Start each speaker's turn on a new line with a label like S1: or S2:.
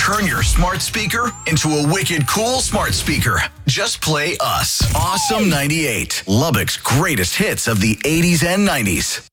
S1: Turn your smart speaker into a wicked cool smart speaker. Just play us. Awesome 98. Lubbock's greatest hits of the 80s and 90s.